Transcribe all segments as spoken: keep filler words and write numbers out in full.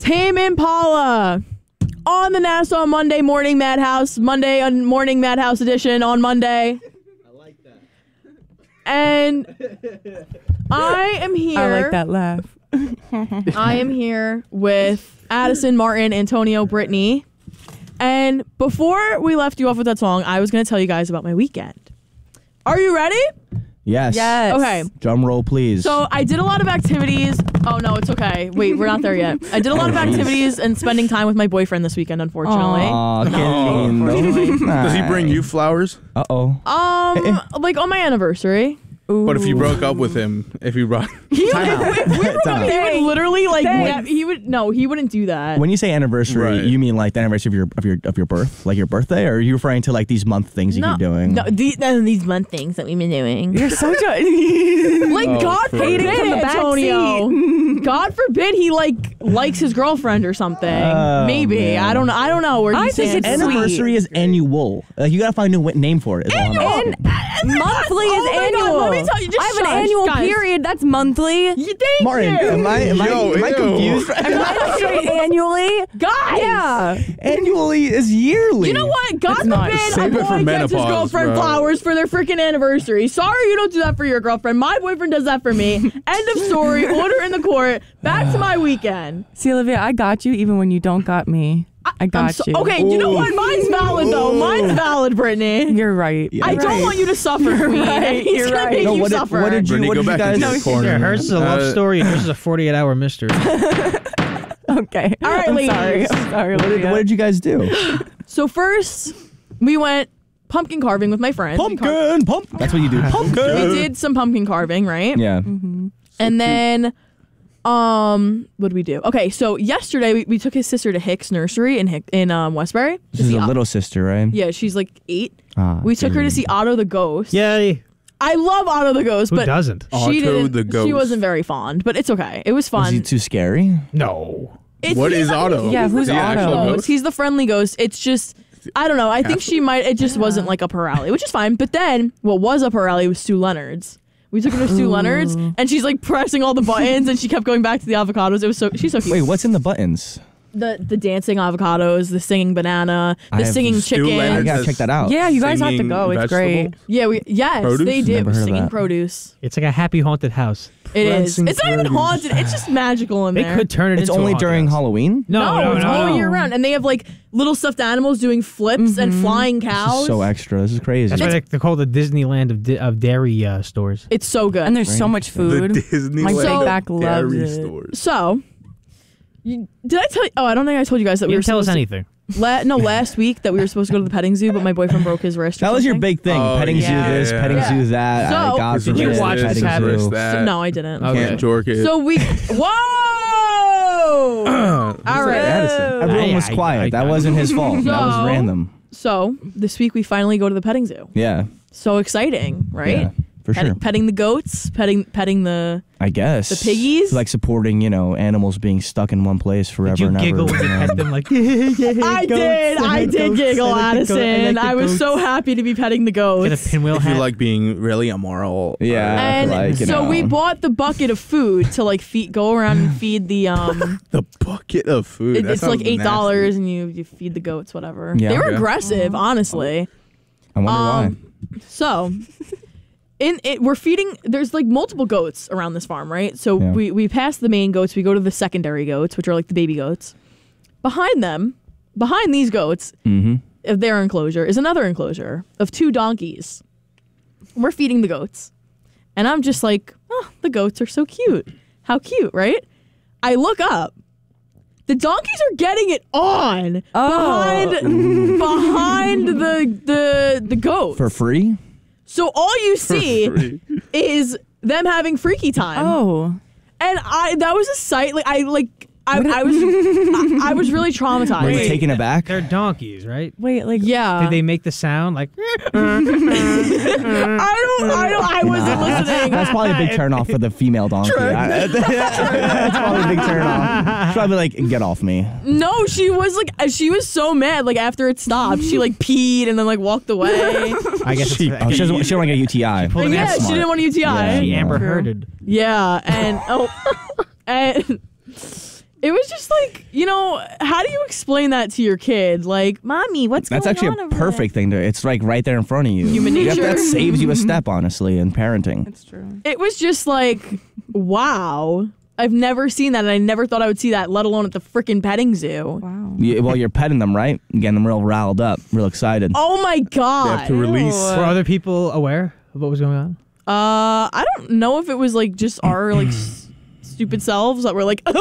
Tame Impala on the Nassau Monday Morning Madhouse, Monday on Morning Madhouse edition on Monday. I like that. And I am here. I like that laugh. I am here with Addison, Martin, Antonio, Brittany. And before we left you off with that song, I was going to tell you guys about my weekend. Are you ready? Yes. Yes. Okay. Drum roll, please. So I did a lot of activities. Oh, no, it's okay. Wait, we're not there yet. I did a lot of activities and spending time with my boyfriend this weekend, unfortunately. Aw, No, no. unfortunately. Does he bring you flowers? Uh-oh. Um, like on my anniversary. What if you broke up with him? If you brought... He, Time out. if we broke up, he would literally like Thanks. ne- he would no he wouldn't do that. When you say anniversary, Right. you mean like the anniversary of your of your of your birth, like your birthday, or are you referring to like these month things you no, keep doing? no, these, no, these month things that we've been doing. You're so jo- Like Oh, God for forbid, real. From the back Antonio. God forbid he like likes his girlfriend or something. Oh, Maybe man. I don't know. I don't know where he I think stands. it's Anniversary is annual. Like you gotta find a new w- name for it. is all I'm Annual. asking. And monthly Oh is my God, annual. let me tell you, just I have an shush, annual guys. period. That's monthly. Yeah, thank Martin, you. am I am I, Yo, am I ew. confused? Am I straight annually? Guys. Yeah. Annually is yearly. You know what? God It's not. forbid Save a it for boy gets his menopause, girlfriend bro. flowers for their freaking anniversary. Sorry you don't do that for your girlfriend. My boyfriend does that for me. End of story. Order in the court. Back to my weekend. See, Olivia, I got you even when you don't got me. I I'm got so- you. Okay, you know what? Mine's valid though. Mine's valid, Brittany. You're right. Yeah. I You're don't right. want you to suffer, Queen. right, He's you're gonna right. make No, you what did- suffer. what did you- Brittany, what go did you back guys- into the No, corner. Yeah, hers is a love Uh, story and yours is a forty-eight hour mystery. Okay. All right, I'm ladies. sorry. I'm sorry, What did, Olivia. what did you guys do? So first, we went pumpkin carving with my friends. We car- Pumpkin, pump. That's what you do. Pumpkin. We did some pumpkin carving, right? Yeah. And then, um, what did we do? Okay, so yesterday we, we took his sister to Hicks Nursery in Hick, in um, Westbury. to This is see a O- little sister, right? Yeah, she's like eight. Ah, We took her to dude. see Otto the Ghost. Yay. I love Otto the Ghost, Who but doesn't? Otto she didn't. the She Ghost. wasn't very fond, but it's okay. It was Was fun. he too scary? No. It's- What he's is not- Otto? Yeah, Is who's he an Otto? actual Ghost. ghost? He's the friendly ghost. It's just, I don't know. I think she might. It just wasn't like up her alley, which is fine. But then, what was up her alley was Stu Leonard's. We took her to Stu Leonard's, and she's like pressing all the buttons, and she kept going back to the avocados. It was so she's so cute. Wait, what's in the buttons? the the dancing avocados, the singing banana, I the have singing Stu chicken. I Leonard's gotta as check that out. Yeah, you guys have to singing go. It's great. vegetable? Yeah, we yes Produce? they did. Never heard of Singing that. produce. It's like a happy haunted house. It is. Dancing It's not even produce. haunted. It's just magical in They there. could turn it It's into a only haunted during house. Halloween? No, no, no, it's no, all no. year round, and they have like little stuffed animals doing flips and flying This cows. is so extra. This is crazy. That's why they- they're called the Disneyland of, di- of dairy uh, stores. It's so good. And there's so Right. much food. The Disney My So- big back loves dairy it. stores. So, you, did I tell you? Oh, I don't think I told you guys that You we were didn't tell us supposed anything. to. La- no, last week that we were supposed to go to the petting zoo, but my boyfriend broke his wrist. or That was your something. big thing. Oh, petting yeah. zoo this, Yeah. petting Yeah. zoo that. So- uh, God Did you forbid, watch petting this zoo. Wrist that. No, I didn't. Okay. Can't jork it. So we. Whoa! All right. Addison. Everyone I- was I- quiet. I- that wasn't his fault. That was So- random. So this week we finally go to the petting zoo. Yeah. So exciting, right? Yeah, for Pet- sure. Petting the goats, petting petting the. I guess. The piggies? Like supporting, you know, animals being stuck in one place forever Did you and giggle ever. when you you know. pet them like, yeah, yeah, yeah, I goats, did. I like did goats, giggle, I like the goat- I Addison. like the I was goats. so happy to be petting the Get a goats. pinwheel if you hat. like being really immoral. Yeah. And like, you so know. we bought the bucket of food to like feed, go around and feed the um. The bucket of food. it- that it's like sounds eight dollars, nasty. and you you feed the goats whatever. Yeah. They were Okay. aggressive, honestly. I wonder Um, So, in it, we're feeding. There's like multiple goats around this farm, right? So Yeah. we we pass the main goats. We go to the secondary goats, which are like the baby goats. Behind them, behind these goats, why. Mm-hmm. of their enclosure is another enclosure of two donkeys. We're feeding the goats, and I'm just like, oh, the goats are so cute. How cute, right? I look up. The donkeys are getting it on Oh. behind behind the the the goats. For free? So all you see free. is them having freaky time. Oh. And I that was a sight like I like I, I was I, I was really traumatized. Were you Wait. taken aback? They're donkeys, right? Wait, like Yeah. Did they make the sound like? I don't I don't I wasn't listening. That's probably a big turn off for the female donkey. I- That's probably a big turn off. She's probably like, get off me. No, she was like she was so mad like after it stopped. She like peed and then like walked away. I guess She- it's, Oh, she doesn't, she don't want to get a U T I. pulled And an yeah, ass she didn't want a U T I. Yeah. She Amber True. Hearded. Yeah, and oh, and It was just like, you know, how do you explain that to your kid? Like, mommy, what's That's going actually on a over perfect thing to. It's like right there in front of you. Human That- nature. That saves you a step, honestly, in parenting. It's true. there? It was just like, wow. I've never seen that, and I never thought I would see that, let alone at the freaking petting zoo. Wow. You, well, you're petting them, right? Getting them real riled up, real excited. Oh my They have god. to release. Were other people aware of what was going on? Uh, I don't know if it was like just our like s- stupid selves that were like, but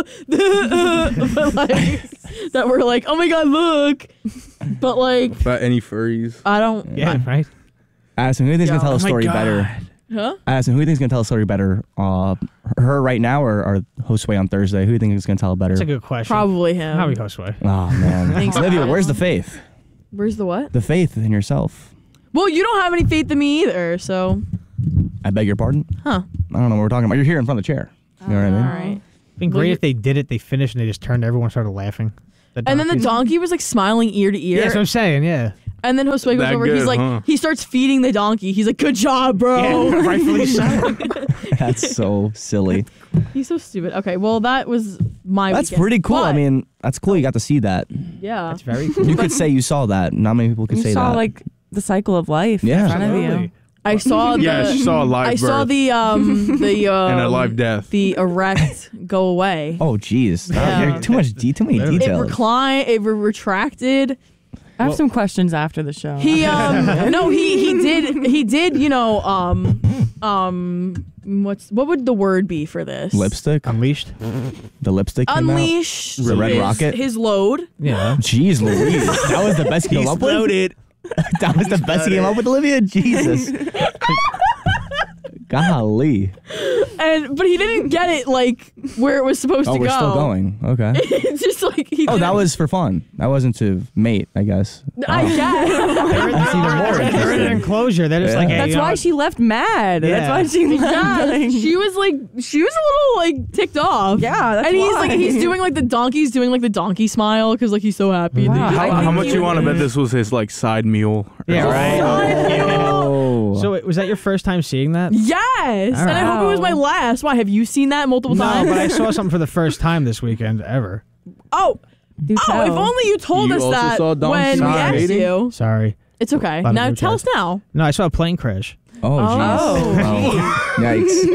like that were like, oh my god, look. But like, About any furries? I don't. Yeah, right. Addison, who do you think's Yeah. gonna tell a Oh my story God. better? Huh? Addison, who do you think's gonna tell a story better? Uh, her right now or, or Josue on Thursday? Who do you think is gonna tell it better? That's a good question. Probably him. How we go, Sway? Oh man, Thanks, Olivia, guys. where's the faith? Where's the what? The faith in yourself. Well, you don't have any faith in me either, so. I beg your pardon. Huh. I don't know what we're talking about. You're here in front of the chair. You know what I mean? All right. Been Well, great you- if they did it, they finished, and they just turned, everyone started laughing. The And then the donkeys. donkey was like smiling ear to ear. Yeah, that's what I'm saying, yeah. And then Josue goes That over. good, he's like, huh? he starts feeding the donkey. He's like, good job, bro. Yeah, rightfully so. That's so silly. He's so stupid. Okay, well, that was my That's weekend. pretty cool. I But, mean, that's cool. You got to see that. yeah. That's very cool. You could say you saw that. Not many people could You say saw that. like the cycle of life Yeah. in front of you. Absolutely. I saw the. Yeah, she saw a live I birth saw the um the um, and a live death. the erect go away. oh, jeez. Yeah. You're too much. De- too many It It details. reclined. It re- retracted. I have Well- some questions after the show. He um no he he did he did you know um um what's what would the word be for this? Lipstick. Unleashed? The lipstick. came out? Unleash The Red his, Rocket? his load. Yeah. Jeez, Louise. That was the best he came up with. That was the best he came up with, Olivia. Jesus. Golly. And but he didn't get it like where it was supposed Oh, to we're go. still going. Okay. It's just like he Oh, that didn't- was for fun. That wasn't to mate, I guess. I Oh. guess. That's even more They're in an interesting. enclosure. They're just Yeah. like, hey, That's you know why what? she left mad. Yeah. That's why she left. Yeah, like- she was like she was a little like ticked off. Yeah, that's and he's why. like he's doing like the donkey's doing like the donkey smile because like he's so happy. Wow. He's I like, How, how think much you- you want to bet this was his like side mule? or Yeah, something? right. Oh. So wait, was that your first time seeing that? Yes, All and I hope it was my Wow. last. Why have you seen that multiple No, times? but I saw something for the first time this weekend ever. oh, Do oh! tell. If only you told You us also that saw donkey when we Sorry. asked mating? you. Sorry. It's okay. Bottom Now of the tell us chest. now. No, I saw a plane crash Oh, jeez. Oh. Oh.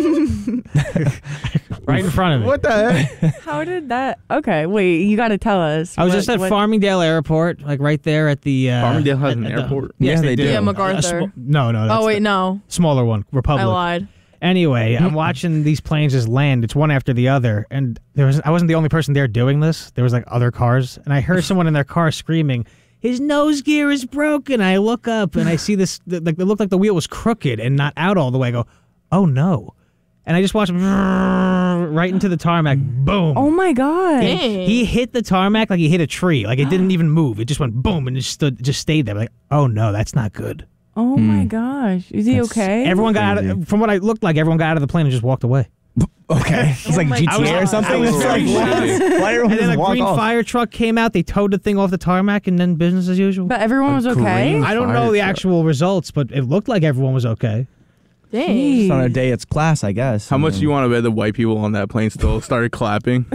Yikes. right in front of me. What the heck? How did that? Okay, wait. You got to tell us. I was What- just at what- Farmingdale Airport, like right there at the. Uh, Farmingdale has at- an at the- airport? Yes, Yeah, they, they do. do. Yeah, A- a MacArthur. sm- no, no. That's Oh wait, the no, smaller one, Republic. I lied. Anyway, I'm watching these planes just land. It's one after the other, and there was I wasn't the only person there doing this. There was like other cars, and I heard someone in their car screaming, "His nose gear is broken!" I look up and I see this. th- Like it looked like the wheel was crooked and not out all the way. I go, "Oh no!" And I just watched right into the tarmac. Boom. Oh my god. Dang. He hit the tarmac like he hit a tree. Like it didn't even move. It just went boom and just stood, just stayed there. Like, oh no, that's not good. Oh my gosh. Is he That's okay? Everyone got out crazy. of, from what I looked like, everyone got out of the plane and just walked away. Okay. It's like my G T A God. or something. I was It's like, really what? shitty. Why everyone And then just a walk green off? fire truck came out. They towed the thing off the tarmac, and then business as usual. But everyone was okay. green- I don't Fire know the truck. actual results, but it looked like everyone was okay. Dang. Jeez. On a day it's class, I guess. How I much mean, do you want to bet the white people on that plane still started clapping?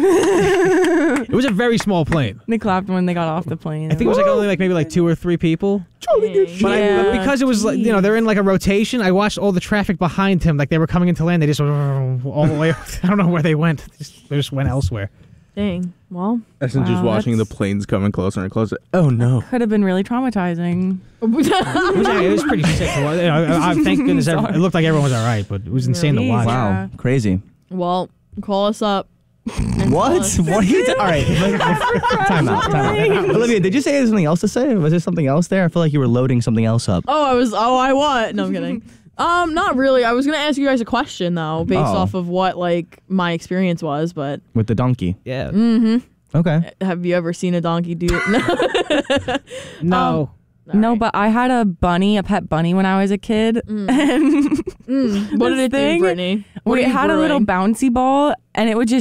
It was a very small plane. They clapped when they got off the plane. I think it was like only like maybe like two or three people. Dang. But I, Yeah, because it was like you know they're in like a rotation, I watched all the traffic behind him. Like they were coming into land, they just went all the way. I don't know where they went. They just, they just went elsewhere. Dang. Well. As in just Wow, watching the that's- planes coming closer and closer. Oh no. could have been really traumatizing. It was, it was pretty sick. To watch. You know, I, I, thank goodness every- it looked like everyone was all right, but it was insane to Jeez. watch. Wow. Yeah. Crazy. well, call us up. and What? tell us. What are you? T- all right. time out. Time out. Olivia, did you say there was something else to say? Was there something else there? I feel like you were loading something else up. Oh, I was. Oh, I what? No, I'm kidding. Um, not really. I was gonna ask you guys a question though, based Oh. off of what like my experience was. But With the donkey. Yeah. mm-hmm. Okay. Have you ever seen a donkey do? No. No. No, but I had a bunny, a pet bunny when I was a kid. And Mm. What did this it thing- do, Brittany? What we are you had a little brewing? bouncy ball, and it would just,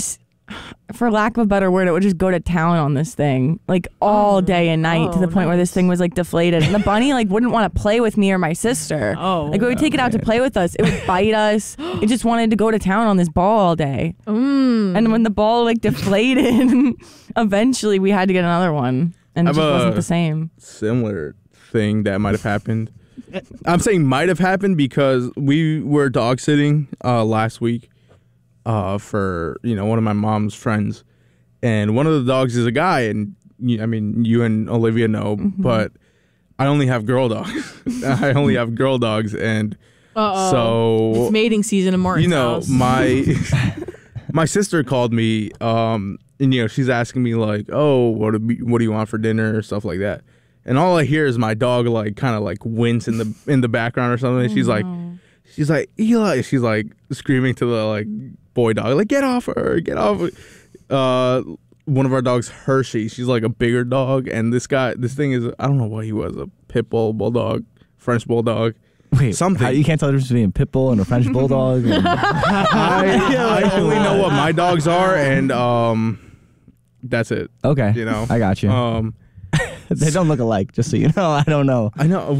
for lack of a better word, it would just go to town on this thing, like all Oh, day and night, to the oh, point where this nice. thing was like deflated. And the bunny like wouldn't want to play with me or my sister. Oh. Like we would take it out to play with us. It would bite us. It just wanted to go to town on this ball all day. Mm. And when the ball like deflated, eventually we had to get another one, and it I've, just wasn't uh, the same. Similar thing that might have happened. I'm saying might have happened because we were dog sitting uh, last week uh, for you know one of my mom's friends, and one of the dogs is a guy, and you, I mean you and Olivia know, Mm-hmm. but I only have girl dogs. I only have girl dogs, and Uh-oh. so It's mating season in Martin's you know house. my my sister called me um and you know she's asking me like, oh, what do, what do you want for dinner or stuff like that, and all I hear is my dog like kind of like wince in the in the background or something, and she's like she's like Eli, she's like screaming to the like boy dog like, get off her, get off her. uh one of our dogs, Hershey, she's like a bigger dog, and this guy this thing is, I don't know what he was, a pit bull, bulldog, French bulldog. Wait, Something. how- you can't tell the difference between a pit bull and a French bulldog. and- I, I only know what my dogs are, and um, that's it. okay, You know, I got you. Um, they don't look alike, just so you know. I don't know. I know